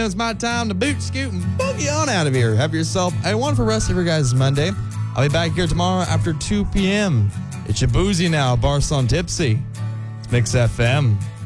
It's my time to boot, scoot, and boogie on out of here. Have yourself a wonderful rest of your guys' Monday. I'll be back here tomorrow after 2 p.m. It's your boozy now, Barcelona Tipsy. It's Mix FM.